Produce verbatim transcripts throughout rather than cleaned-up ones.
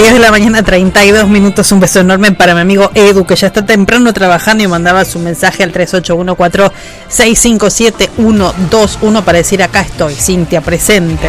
diez de la mañana, treinta y dos minutos. Un beso enorme para mi amigo Edu, que ya está temprano trabajando y mandaba su mensaje al tres ocho uno cuatro seis cinco siete uno dos uno para decir: acá estoy, Cintia, presente.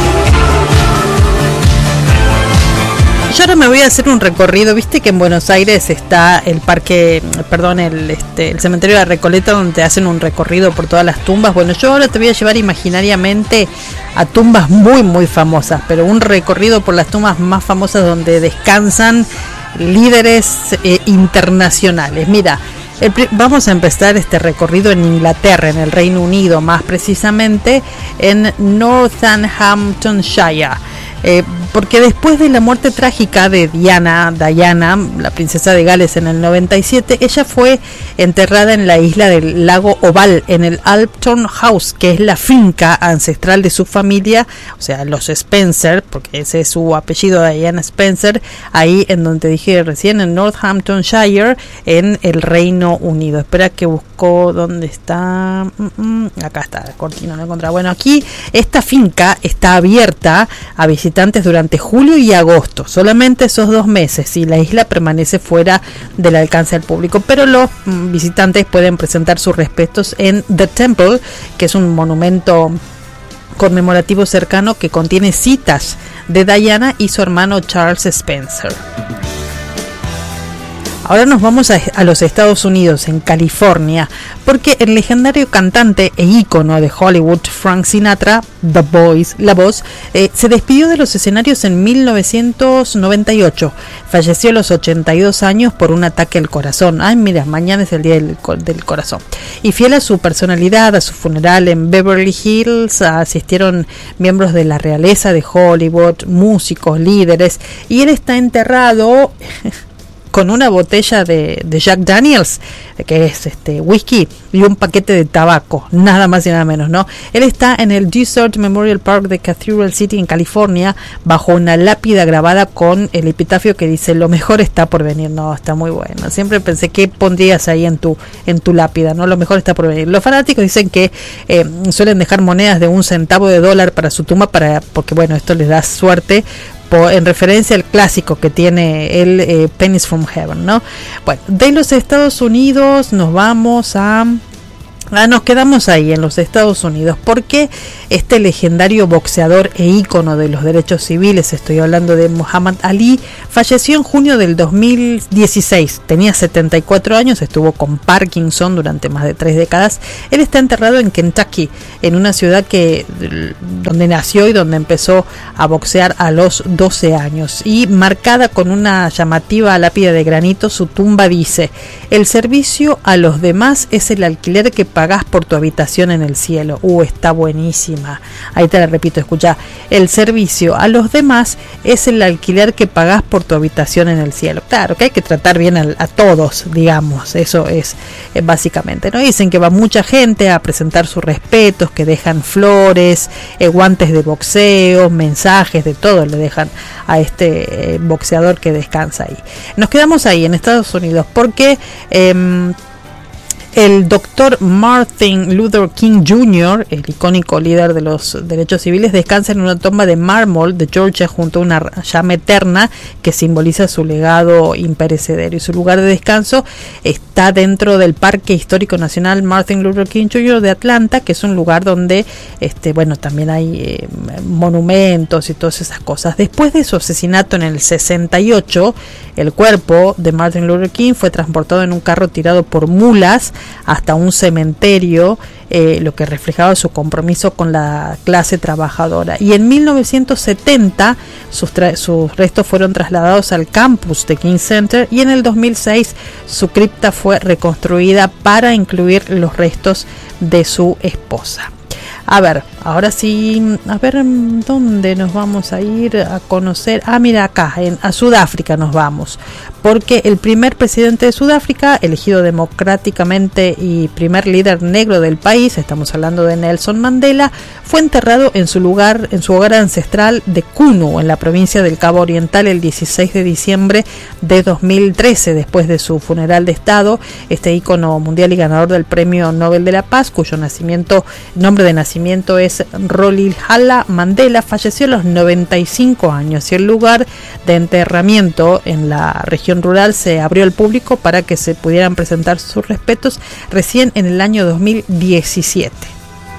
Yo ahora me voy a hacer un recorrido. Viste que en Buenos Aires está el parque, perdón, el, este, el cementerio de la Recoleta, donde te hacen un recorrido por todas las tumbas. Bueno, yo ahora te voy a llevar imaginariamente a tumbas muy, muy famosas, pero un recorrido por las tumbas más famosas donde descansan líderes eh, internacionales. Mira, el, vamos a empezar este recorrido en Inglaterra, en el Reino Unido, más precisamente en Northamptonshire. Eh, porque después de la muerte trágica de Diana, Diana, la princesa de Gales, en el noventa y siete, ella fue enterrada en la isla del lago Oval, en el Alpton House, que es la finca ancestral de su familia, o sea, los Spencer, porque ese es su apellido, Diana Spencer, ahí en donde dije recién, en Northamptonshire, en el Reino Unido. Espera que busco dónde está. Mm-mm, acá está, cortina, no encontraba. Bueno, aquí esta finca está abierta a visitantes durante julio y agosto, solamente esos dos meses, y la isla permanece fuera del alcance del público, pero los mm, visitantes pueden presentar sus respetos en The Temple, que es un monumento conmemorativo cercano que contiene citas de Diana y su hermano Charles Spencer. Ahora nos vamos a, a los Estados Unidos, en California, porque el legendario cantante e ícono de Hollywood, Frank Sinatra, The Voice, la voz, eh, se despidió de los escenarios en mil novecientos noventa y ocho. Falleció a los ochenta y dos años por un ataque al corazón. Ay, mira, mañana es el día del, del corazón. Y fiel a su personalidad, a su funeral en Beverly Hills, asistieron miembros de la realeza de Hollywood, músicos, líderes, y él está enterrado con una botella de, de Jack Daniels, que es este whisky, y un paquete de tabaco, nada más y nada menos, ¿no? Él está en el Desert Memorial Park de Cathedral City, en California, bajo una lápida grabada con el epitafio que dice: lo mejor está por venir. No, está muy bueno. Siempre pensé, ¿qué pondrías ahí en tu en tu lápida? No, lo mejor está por venir. Los fanáticos dicen que eh, suelen dejar monedas de un centavo de dólar para su tumba, para porque bueno, esto les da suerte, en referencia al clásico que tiene el eh, Pennies from Heaven, ¿no? Bueno, de los Estados Unidos nos vamos a... Ah, nos quedamos ahí en los Estados Unidos, porque este legendario boxeador e ícono de los derechos civiles, estoy hablando de Muhammad Ali, falleció en junio del dos mil dieciséis. Tenía setenta y cuatro años, estuvo con Parkinson durante más de tres décadas. Él está enterrado en Kentucky, en una ciudad que donde nació y donde empezó a boxear a los doce años. Y marcada con una llamativa lápida de granito, su tumba dice: el servicio a los demás es el alquiler que pagás por tu habitación en el cielo. Uh, está buenísima. Ahí te la repito, escucha. El servicio a los demás es el alquiler que pagás por tu habitación en el cielo. Claro que hay que tratar bien a, a todos, digamos. Eso es eh, básicamente, ¿no? Dicen que va mucha gente a presentar sus respetos, que dejan flores, eh, guantes de boxeo, mensajes, de todo le dejan a este eh, boxeador que descansa ahí. Nos quedamos ahí en Estados Unidos porque eh, el doctor Martin Luther King junior, el icónico líder de los derechos civiles, descansa en una tumba de mármol de Georgia junto a una llama eterna que simboliza su legado imperecedero. Y su lugar de descanso está dentro del Parque Histórico Nacional Martin Luther King junior de Atlanta, que es un lugar donde este, bueno, también hay eh, monumentos y todas esas cosas. Después de su asesinato en el sesenta y ocho, el cuerpo de Martin Luther King fue transportado en un carro tirado por mulas hasta un cementerio, eh, lo que reflejaba su compromiso con la clase trabajadora. Y en mil novecientos setenta sus, tra- sus restos fueron trasladados al campus de King Center, y en el dos mil seis su cripta fue reconstruida para incluir los restos de su esposa. A ver, ahora sí, a ver dónde nos vamos a ir a conocer. Ah, mira, acá, en, a Sudáfrica nos vamos, porque el primer presidente de Sudáfrica, elegido democráticamente y primer líder negro del país, estamos hablando de Nelson Mandela, fue enterrado en su lugar, en su hogar ancestral de Kunu, en la provincia del Cabo Oriental, el dieciséis de diciembre de dos mil trece, después de su funeral de estado. Este ícono mundial y ganador del Premio Nobel de la Paz, cuyo nacimiento, nombre de nacimiento nacimiento es Rolihlahla Mandela, falleció a los noventa y cinco años y el lugar de enterramiento en la región rural se abrió al público para que se pudieran presentar sus respetos recién en el año dos mil diecisiete.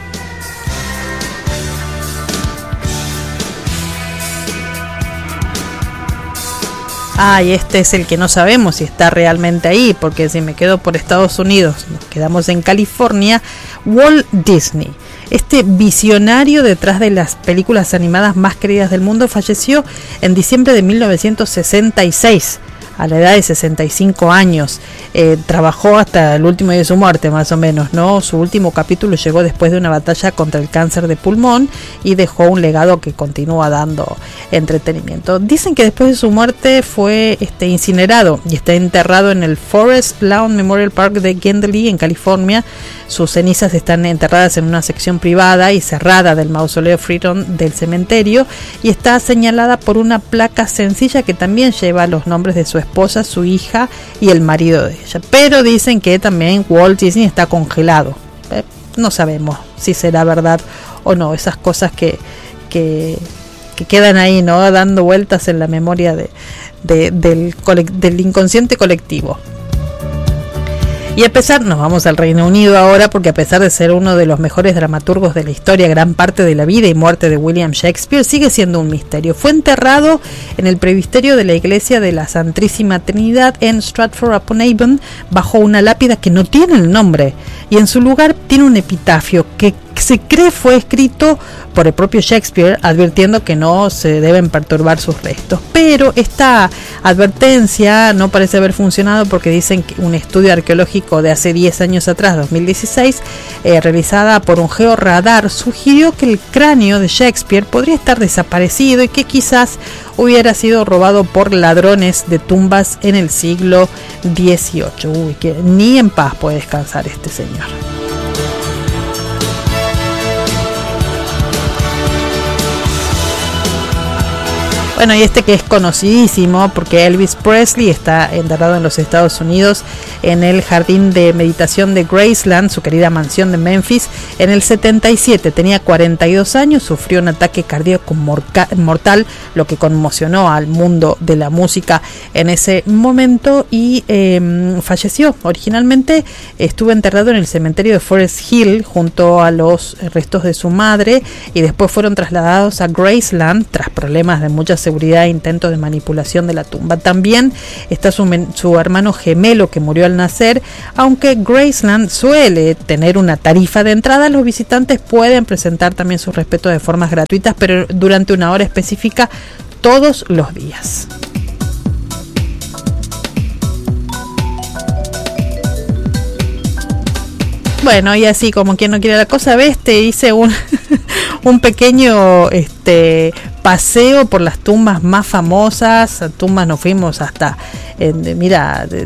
Ah, y este es el que no sabemos si está realmente ahí, porque si me quedo por Estados Unidos, nos quedamos en California. Walt Disney, este visionario detrás de las películas animadas más queridas del mundo, falleció en diciembre de mil novecientos sesenta y seis. A la edad de sesenta y cinco años, eh, trabajó hasta el último día de su muerte, más o menos, ¿no? Su último capítulo llegó después de una batalla contra el cáncer de pulmón y dejó un legado que continúa dando entretenimiento. Dicen que después de su muerte fue este, incinerado y está enterrado en el Forest Lawn Memorial Park de Glendale, en California. Sus cenizas están enterradas en una sección privada y cerrada del mausoleo Freedom del cementerio y está señalada por una placa sencilla que también lleva los nombres de su esposa, su hija y el marido de ella. Pero dicen que también Walt Disney está congelado. Eh, no sabemos si será verdad o no. Esas cosas que, que, que quedan ahí, ¿no? Dando vueltas en la memoria de, de, del, del inconsciente colectivo. Y a pesar, nos vamos al Reino Unido ahora, porque a pesar de ser uno de los mejores dramaturgos de la historia, gran parte de la vida y muerte de William Shakespeare sigue siendo un misterio. Fue enterrado en el presbiterio de la iglesia de la Santísima Trinidad en Stratford-upon-Avon bajo una lápida que no tiene el nombre, y en su lugar tiene un epitafio que se cree fue escrito por el propio Shakespeare, advirtiendo que no se deben perturbar sus restos. Pero esta advertencia no parece haber funcionado, porque dicen que un estudio arqueológico de hace diez años atrás, dos mil dieciséis, eh, realizada por un georradar, sugirió que el cráneo de Shakespeare podría estar desaparecido y que quizás hubiera sido robado por ladrones de tumbas en el siglo dieciocho. Uy, que ni en paz puede descansar este señor. Bueno, y este que es conocidísimo porque Elvis Presley está enterrado en los Estados Unidos en el jardín de meditación de Graceland, su querida mansión de Memphis, en el setenta y siete. Tenía cuarenta y dos años, sufrió un ataque cardíaco mortal, lo que conmocionó al mundo de la música en ese momento, y eh, falleció. Originalmente estuvo enterrado en el cementerio de Forest Hill junto a los restos de su madre, y después fueron trasladados a Graceland tras problemas de mucha seguridad e intentos de manipulación de la tumba. También está su, su hermano gemelo, que murió al nacer. Aunque Graceland suele tener una tarifa de entrada, los visitantes pueden presentar también sus respetos de formas gratuitas, pero durante una hora específica todos los días. Bueno, y así como quien no quiere la cosa, ves, te hice un, un pequeño este paseo por las tumbas más famosas. Tumbas nos fuimos hasta, eh, mira, de,